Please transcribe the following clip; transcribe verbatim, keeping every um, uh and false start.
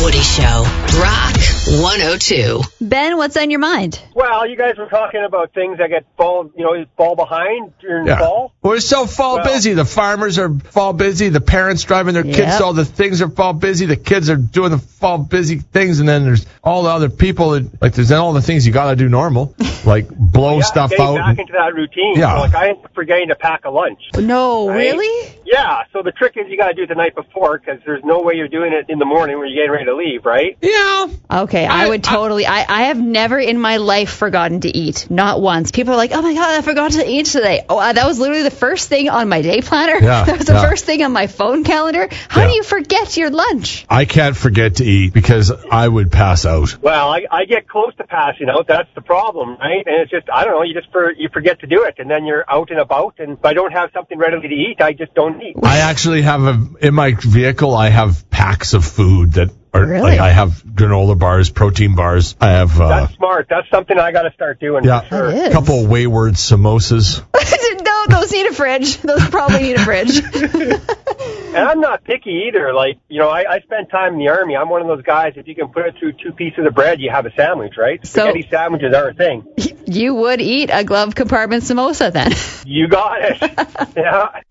Woody Show. Rock one oh two. Ben, what's on your mind? Well, you guys were talking about things that get fall, you know, fall behind during Yeah. fall. We're so fall Well- busy. The farmers are fall busy. The parents driving their kids Yep. to all the things are fall busy. The kids are doing the fall busy things. And then there's all the other people that, like, there's all the things you got to do normal, like blow Yeah, stuff getting out. back and- into that routine. Yeah. So, like, I am forgetting to pack a lunch. No, Right? really? Yeah, so the trick is you got to do it the night before because there's no way you're doing it in the morning when you're getting ready to leave, right? yeah. Okay, I, I- would totally. I, I have never in my life forgotten to eat. Not once. People are like, oh my God, I forgot to eat today. Oh, uh, that was literally the first thing on my day planner. Yeah, That was the yeah. first thing on my phone calendar. How Yeah. do you forget your lunch? I can't forget to eat because I would pass out. Well, I, I get close to passing out. That's the problem, right? And it's just, I don't know, you just for, you forget to do it. And then you're out and about. And if I don't have something readily to eat, I just don't eat. I actually have a, in my vehicle, I have packs of food that are, Really? like, I have granola bars, protein bars. I have, uh, That's smart. That's something I got to start doing. yeah, For sure. It is. a couple of wayward samosas. No, those need a fridge. Those probably need a fridge. And I'm not picky either. Like, you know, I, I spent time in the Army. I'm one of those guys, if you can put it through two pieces of bread, you have a sandwich, right? So- Spaghetti sandwiches are a thing. You would eat a glove compartment samosa then. You got it. Yeah.